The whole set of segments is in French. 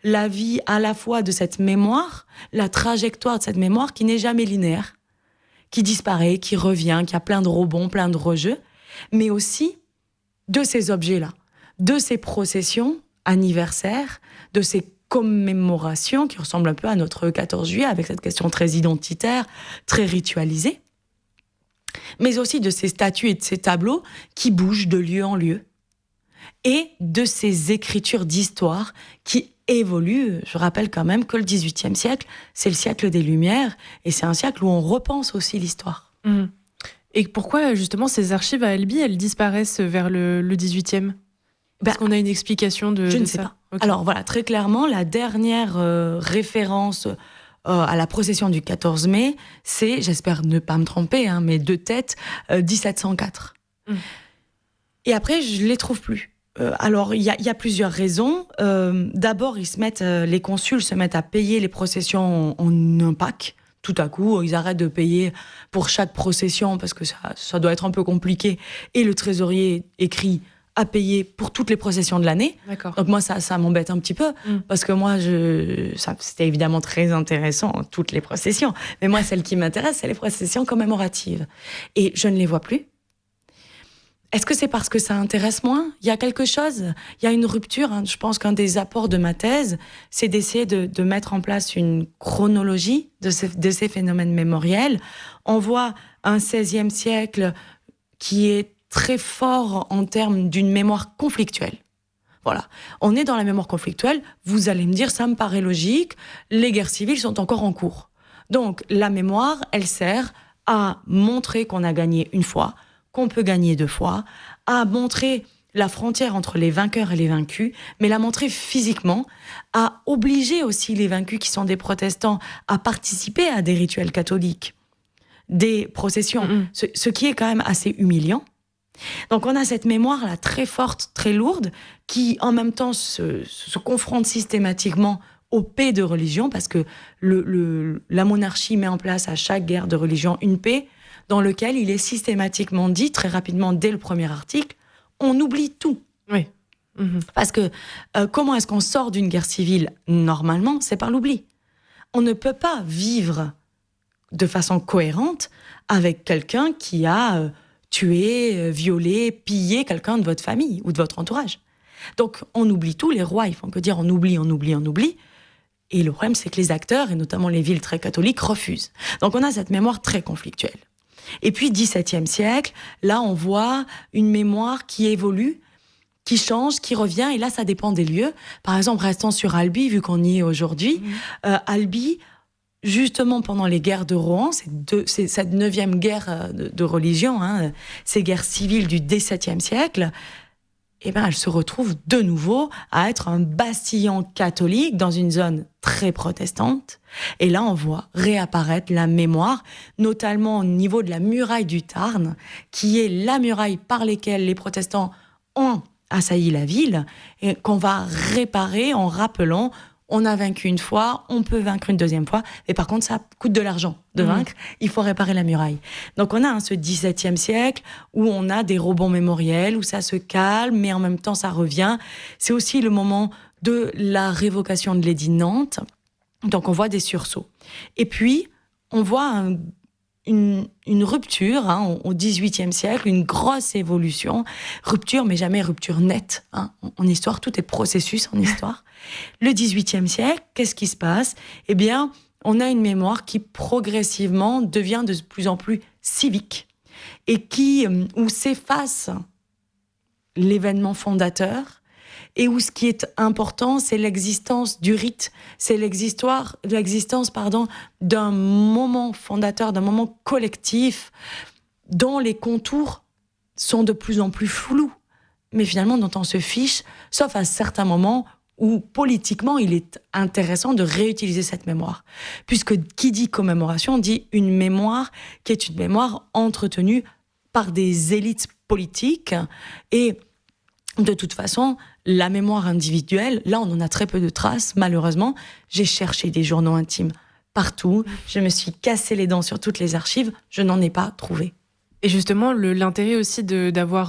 la vie à la fois de cette mémoire, la trajectoire de cette mémoire qui n'est jamais linéaire, qui disparaît, qui revient, qui a plein de rebonds, plein de rejeux, mais aussi de ces objets-là, de ces processions anniversaires, de ces commémorations qui ressemblent un peu à notre 14 juillet, avec cette question très identitaire, très ritualisée, mais aussi de ces statues et de ces tableaux qui bougent de lieu en lieu, et de ces écritures d'histoire qui évoluent. Je rappelle quand même que le XVIIIe siècle, c'est le siècle des Lumières, et c'est un siècle où on repense aussi l'histoire. Mmh. Et pourquoi, justement, ces archives à Albi, elles disparaissent vers le XVIIIe ? Est-ce qu'on a une explication de ça ? Je ne sais pas. Okay. Alors voilà, très clairement, la dernière référence à la procession du 14 mai, c'est, j'espère ne pas me tromper, mais de tête, 1704. Et après, je ne les trouve plus. Alors, il y a plusieurs raisons. D'abord, les consuls se mettent à payer les processions en un pack. Tout à coup, ils arrêtent de payer pour chaque procession parce que ça doit être un peu compliqué. Et le trésorier écrit à payer pour toutes les processions de l'année. D'accord. Donc moi, ça m'embête un petit peu, parce que moi, c'était évidemment très intéressant, toutes les processions. Mais moi, celle qui m'intéresse, c'est les processions commémoratives. Et je ne les vois plus. Est-ce que c'est parce que ça intéresse moins ? Il y a quelque chose, il y a une rupture. Je pense qu'un des apports de ma thèse, c'est d'essayer de mettre en place une chronologie de ces phénomènes mémoriels. On voit un XVIe siècle qui est très fort en termes d'une mémoire conflictuelle. Voilà. On est dans la mémoire conflictuelle. Vous allez me dire, ça me paraît logique. Les guerres civiles sont encore en cours. Donc, la mémoire, elle sert à montrer qu'on a gagné une fois, qu'on peut gagner 2 fois, à montrer la frontière entre les vainqueurs et les vaincus, mais la montrer physiquement, à obliger aussi les vaincus qui sont des protestants à participer à des rituels catholiques, des processions, ce qui est quand même assez humiliant. Donc on a cette mémoire-là très forte, très lourde, qui en même temps se confronte systématiquement aux paix de religion, parce que la monarchie met en place à chaque guerre de religion une paix, dans lequel il est systématiquement dit, très rapidement, dès le premier article, on oublie tout. Oui. Parce que comment est-ce qu'on sort d'une guerre civile ? Normalement, c'est par l'oubli. On ne peut pas vivre de façon cohérente avec quelqu'un qui a tué, violé, pillé quelqu'un de votre famille ou de votre entourage. Donc, on oublie tout. Les rois, ils font que dire on oublie, on oublie, on oublie. Et le problème, c'est que les acteurs, et notamment les villes très catholiques, refusent. Donc, on a cette mémoire très conflictuelle. Et puis, XVIIe siècle, là, on voit une mémoire qui évolue, qui change, qui revient. Et là, ça dépend des lieux. Par exemple, restons sur Albi, vu qu'on y est aujourd'hui. Albi, justement, pendant les guerres de Rohan, c'est cette 9e guerre de religion, ces guerres civiles du XVIIe siècle, elle se retrouve de nouveau à être un bastillon catholique dans une zone très protestante. Et là, on voit réapparaître la mémoire, notamment au niveau de la muraille du Tarn, qui est la muraille par laquelle les protestants ont assailli la ville, et qu'on va réparer en rappelant: on a vaincu une fois, on peut vaincre une 2e fois, mais par contre, ça coûte de l'argent de vaincre, il faut réparer la muraille. Donc on a ce XVIIe siècle où on a des rebonds mémoriels, où ça se calme, mais en même temps, ça revient. C'est aussi le moment de la révocation de l'édit de Nantes, donc on voit des sursauts. Et puis, on voit une rupture au XVIIIe siècle, une grosse évolution. Rupture, mais jamais rupture nette. En histoire, tout est processus en histoire. Le XVIIIe siècle, qu'est-ce qui se passe ? Eh bien, on a une mémoire qui progressivement devient de plus en plus civique et où s'efface l'événement fondateur, et où ce qui est important, c'est l'existence du rite, c'est l'existence d'un moment fondateur, d'un moment collectif, dont les contours sont de plus en plus flous, mais finalement dont on se fiche, sauf à certains moments où politiquement il est intéressant de réutiliser cette mémoire. Puisque qui dit commémoration dit une mémoire qui est une mémoire entretenue par des élites politiques, et de toute façon, la mémoire individuelle, là, on en a très peu de traces, malheureusement. J'ai cherché des journaux intimes partout. Je me suis cassé les dents sur toutes les archives. Je n'en ai pas trouvé. Et justement, l'intérêt aussi d'avoir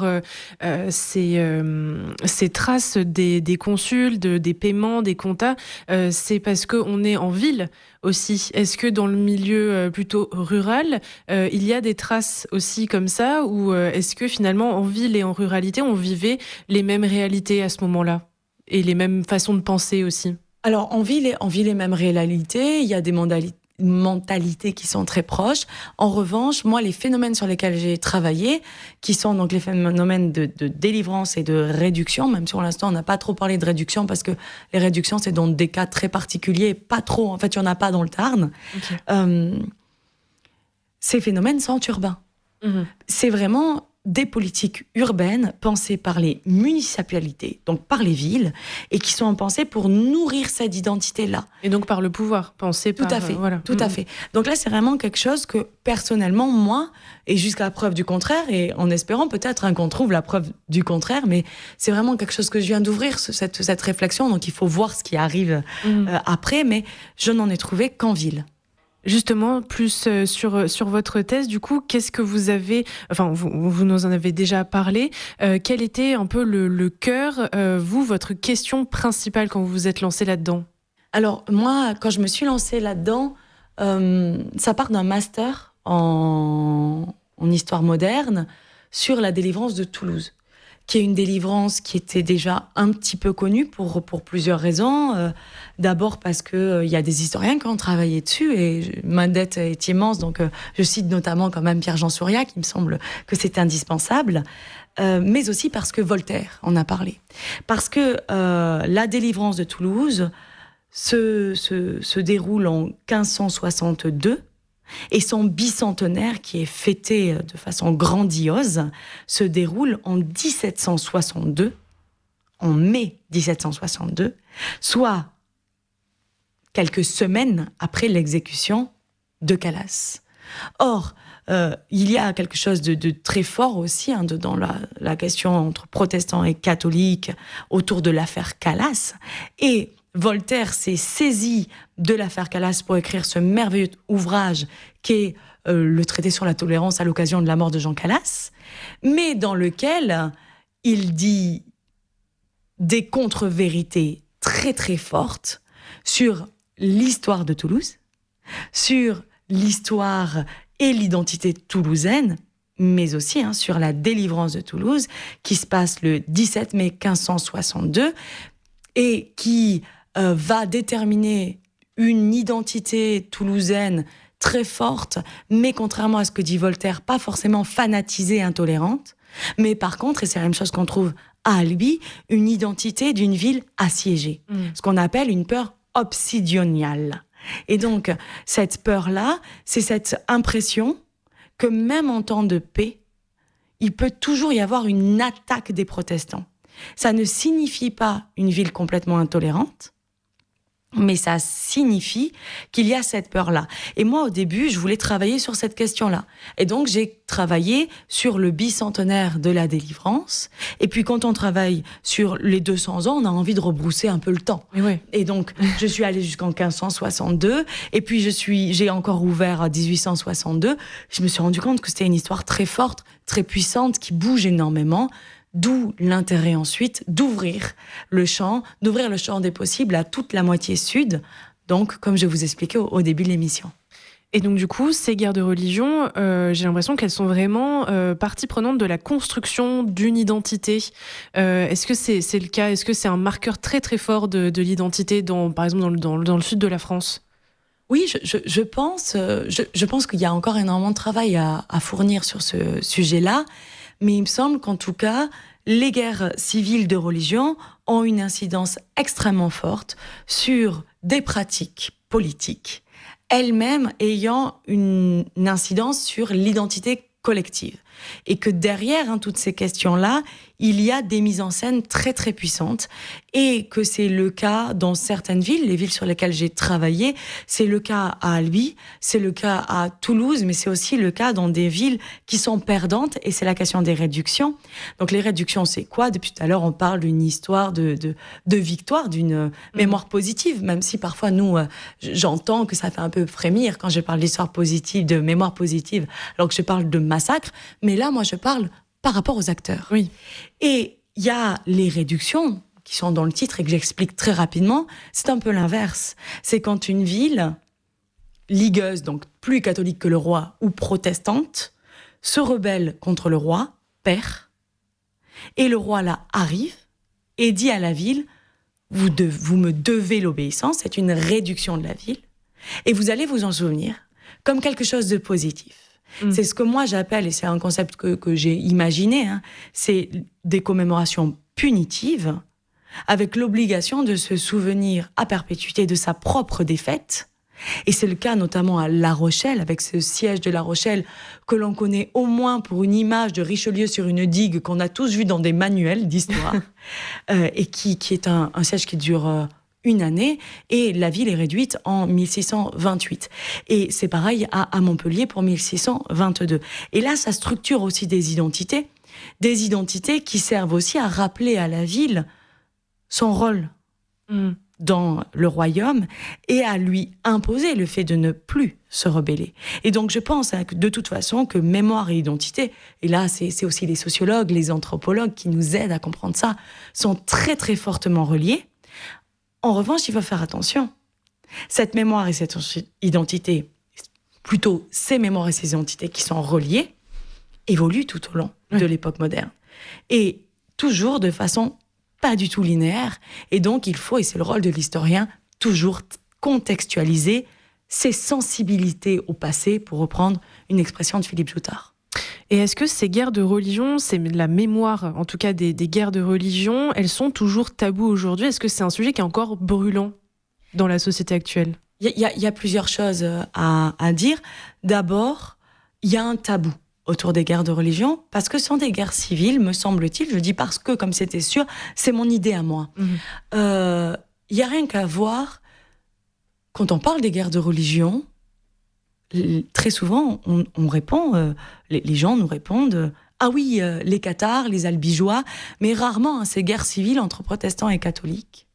ces traces des consuls, des paiements, des comptas, c'est parce qu'on est en ville aussi. Est-ce que dans le milieu plutôt rural, il y a des traces aussi comme ça, ou est-ce que finalement en ville et en ruralité, on vivait les mêmes réalités à ce moment-là et les mêmes façons de penser aussi? Alors en ville les mêmes réalités, il y a des mentalités qui sont très proches. En revanche, moi, les phénomènes sur lesquels j'ai travaillé, qui sont donc les phénomènes de délivrance et de réduction, même si pour l'instant on n'a pas trop parlé de réduction, parce que les réductions, c'est dans des cas très particuliers, pas trop, en fait, il n'y en a pas dans le Tarn. Okay. Ces phénomènes sont urbains. C'est vraiment des politiques urbaines pensées par les municipalités, donc par les villes, et qui sont pensées pour nourrir cette identité-là. Et donc par le pouvoir, pensé par... Tout à fait, tout à fait. Donc là, c'est vraiment quelque chose que, personnellement, moi, et jusqu'à la preuve du contraire, et en espérant peut-être qu'on trouve la preuve du contraire, mais c'est vraiment quelque chose que je viens d'ouvrir, cette réflexion, donc il faut voir ce qui arrive après, mais je n'en ai trouvé qu'en ville. Justement, plus sur votre thèse, du coup, qu'est-ce que vous avez... Enfin, vous nous en avez déjà parlé. Quel était un peu le cœur, votre question principale quand vous vous êtes lancé là-dedans? Alors, moi, quand je me suis lancée là-dedans, ça part d'un master en histoire moderne sur la délivrance de Toulouse, qui est une délivrance qui était déjà un petit peu connue pour plusieurs raisons. D'abord parce qu'il y a des historiens qui ont travaillé dessus, et ma dette est immense, donc je cite notamment quand même Pierre-Jean Souriac, qui me semble que c'est indispensable, mais aussi parce que Voltaire en a parlé. Parce que la délivrance de Toulouse se déroule en 1562, et son bicentenaire, qui est fêté de façon grandiose, se déroule en 1762, en mai 1762, soit quelques semaines après l'exécution de Calas. Or, il y a quelque chose de très fort aussi dans la question entre protestants et catholiques autour de l'affaire Calas, et Voltaire s'est saisi de l'affaire Calas pour écrire ce merveilleux ouvrage qu'est le traité sur la tolérance à l'occasion de la mort de Jean Calas, mais dans lequel il dit des contre-vérités très très fortes sur l'histoire de Toulouse, sur l'histoire et l'identité toulousaine, mais aussi sur la délivrance de Toulouse, qui se passe le 17 mai 1562, et qui va déterminer une identité toulousaine très forte, mais contrairement à ce que dit Voltaire, pas forcément fanatisée et intolérante, mais par contre, et c'est la même chose qu'on trouve à Albi, une identité d'une ville assiégée, ce qu'on appelle une peur obsidioniale. Et donc, cette peur-là, c'est cette impression que même en temps de paix, il peut toujours y avoir une attaque des protestants. Ça ne signifie pas une ville complètement intolérante, mais ça signifie qu'il y a cette peur-là. Et moi, au début, je voulais travailler sur cette question-là. Et donc, j'ai travaillé sur le bicentenaire de la délivrance. Et puis, quand on travaille sur les 200 ans, on a envie de rebrousser un peu le temps. Oui. Et donc, je suis allée jusqu'en 1562. Et puis, j'ai encore ouvert à 1862. Je me suis rendu compte que c'était une histoire très forte, très puissante, qui bouge énormément. D'où l'intérêt ensuite d'ouvrir le champ des possibles à toute la moitié sud, donc comme je vous expliquais au début de l'émission. Et donc du coup, ces guerres de religion, j'ai l'impression qu'elles sont vraiment partie prenante de la construction d'une identité. Est-ce que c'est le cas? Est-ce que c'est un marqueur très très fort de l'identité, par exemple dans le sud de la France? Oui, je pense qu'il y a encore énormément de travail à fournir sur ce sujet-là. Mais il me semble qu'en tout cas, les guerres civiles de religion ont une incidence extrêmement forte sur des pratiques politiques, elles-mêmes ayant une incidence sur l'identité collective. Et que derrière toutes ces questions-là, il y a des mises en scène très très puissantes, et que c'est le cas dans certaines villes, les villes sur lesquelles j'ai travaillé, c'est le cas à Albi, c'est le cas à Toulouse, mais c'est aussi le cas dans des villes qui sont perdantes, et c'est la question des réductions. Donc les réductions, c'est quoi? Depuis tout à l'heure, on parle d'une histoire de victoire, d'une mémoire positive, même si parfois nous, j'entends que ça fait un peu frémir quand je parle d'histoire positive, de mémoire positive, alors que je parle de massacre. Mais là, moi, je parle par rapport aux acteurs. Oui. Et il y a les réductions qui sont dans le titre et que j'explique très rapidement. C'est un peu l'inverse. C'est quand une ville ligueuse, donc plus catholique que le roi, ou protestante, se rebelle contre le roi, perd, et le roi là arrive et dit à la ville, vous me devez l'obéissance, c'est une réduction de la ville, et vous allez vous en souvenir comme quelque chose de positif. C'est ce que moi j'appelle, et c'est un concept que j'ai imaginé, c'est des commémorations punitives, avec l'obligation de se souvenir à perpétuité de sa propre défaite. Et c'est le cas notamment à La Rochelle, avec ce siège de La Rochelle que l'on connaît au moins pour une image de Richelieu sur une digue qu'on a tous vu dans des manuels d'histoire, et qui est un siège qui dure une année, et la ville est réduite en 1628. Et c'est pareil à Montpellier pour 1622. Et là, ça structure aussi des identités qui servent aussi à rappeler à la ville son rôle dans le royaume et à lui imposer le fait de ne plus se rebeller. Et donc je pense de toute façon que mémoire et identité, et là c'est aussi les sociologues, les anthropologues qui nous aident à comprendre ça, sont très très fortement reliés. En revanche, il faut faire attention. Cette mémoire et cette identité, plutôt ces mémoires et ces identités qui sont reliées, évoluent tout au long de l'époque moderne. Et toujours de façon pas du tout linéaire. Et donc, il faut, et c'est le rôle de l'historien, toujours contextualiser ses sensibilités au passé, pour reprendre une expression de Philippe Joutard. Et est-ce que ces guerres de religion, c'est la mémoire, en tout cas des guerres de religion, elles sont toujours tabous aujourd'hui? Est-ce que c'est un sujet qui est encore brûlant dans la société actuelle? Il y a plusieurs choses à dire. D'abord, il y a un tabou autour des guerres de religion, parce que ce sont des guerres civiles, me semble-t-il. Je dis parce que, comme c'était sûr, c'est mon idée à moi. Il n'y a rien qu'à voir, quand on parle des guerres de religion, très souvent, on répond, les gens nous répondent, ah oui, les Cathares, les Albigeois, mais rarement ces guerres civiles entre protestants et catholiques.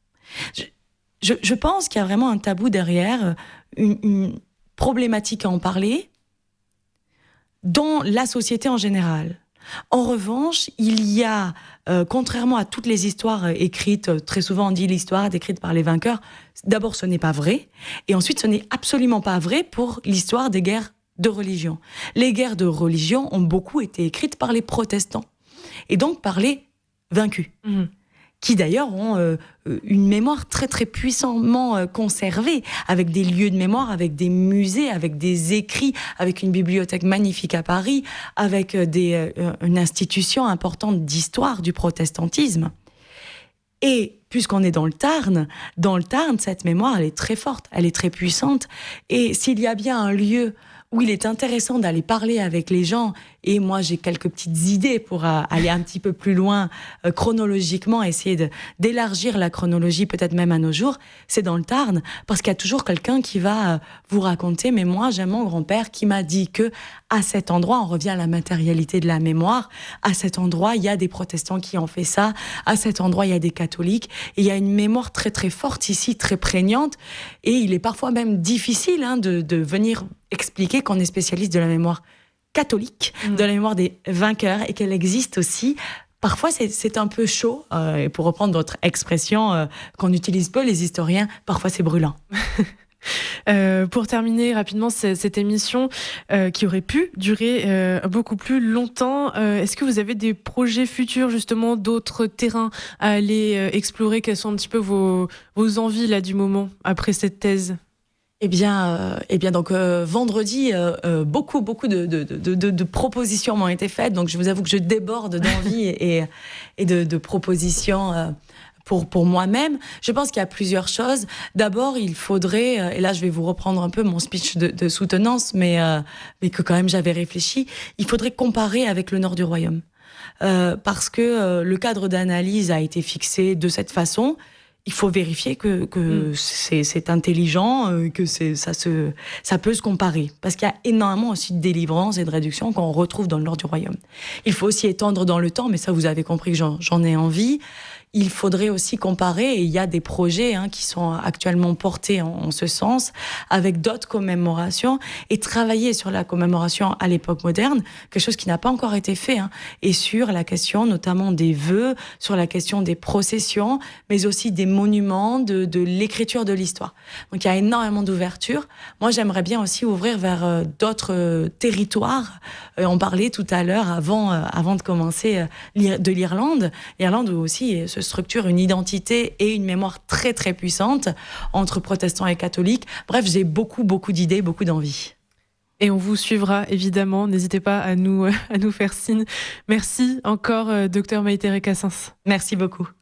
Je pense qu'il y a vraiment un tabou derrière, une problématique à en parler, dans la société en général. En revanche, il y a, contrairement à toutes les histoires écrites, très souvent on dit l'histoire est écrite par les vainqueurs, d'abord ce n'est pas vrai, et ensuite ce n'est absolument pas vrai pour l'histoire des guerres de religion. Les guerres de religion ont beaucoup été écrites par les protestants, et donc par les vaincus. Qui d'ailleurs ont une mémoire très très puissamment conservée, avec des lieux de mémoire, avec des musées, avec des écrits, avec une bibliothèque magnifique à Paris, avec une institution importante d'histoire du protestantisme. Et puisqu'on est dans le Tarn, cette mémoire, elle est très forte, elle est très puissante. Et s'il y a bien un lieu où il est intéressant d'aller parler avec les gens, et moi j'ai quelques petites idées pour aller un petit peu plus loin chronologiquement, essayer d'élargir la chronologie peut-être même à nos jours, c'est dans le Tarn, parce qu'il y a toujours quelqu'un qui va vous raconter, mais moi j'aime mon grand-père qui m'a dit que à cet endroit, on revient à la matérialité de la mémoire, à cet endroit il y a des protestants qui ont fait ça, à cet endroit il y a des catholiques, et il y a une mémoire très très forte ici, très prégnante, et il est parfois même difficile de venir expliquer qu'on est spécialiste de la mémoire catholique, de la mémoire des vainqueurs, et qu'elle existe aussi. Parfois, c'est un peu chaud, et pour reprendre votre expression qu'on utilise peu, les historiens, parfois c'est brûlant. Pour terminer rapidement cette émission qui aurait pu durer beaucoup plus longtemps, est-ce que vous avez des projets futurs, justement, d'autres terrains à aller explorer? Quelles sont un petit peu vos envies là, du moment, après cette thèse? Eh bien, donc vendredi, beaucoup de propositions m'ont été faites. Donc, je vous avoue que je déborde d'envie et de propositions pour moi-même. Je pense qu'il y a plusieurs choses. D'abord, il faudrait, et là, je vais vous reprendre un peu mon speech de soutenance, mais que quand même j'avais réfléchi. Il faudrait comparer avec le nord du royaume, parce que le cadre d'analyse a été fixé de cette façon. Il faut vérifier que c'est intelligent, que ça peut se comparer. Parce qu'il y a énormément aussi de délivrance et de réduction qu'on retrouve dans le nord du royaume. Il faut aussi étendre dans le temps, mais ça, vous avez compris que j'en ai envie. il faudrait aussi comparer, et il y a des projets qui sont actuellement portés en ce sens, avec d'autres commémorations, et travailler sur la commémoration à l'époque moderne, quelque chose qui n'a pas encore été fait, et sur la question notamment des vœux, sur la question des processions, mais aussi des monuments, de l'écriture de l'histoire. Donc il y a énormément d'ouverture. Moi, j'aimerais bien aussi ouvrir vers d'autres territoires. On parlait tout à l'heure, avant de commencer, de l'Irlande. L'Irlande où aussi se structure une identité et une mémoire très très puissante entre protestants et catholiques. Bref, j'ai beaucoup d'idées, beaucoup d'envie. Et on vous suivra, évidemment. N'hésitez pas à nous faire signe. Merci encore, Dr Maïté Recassens. Merci beaucoup.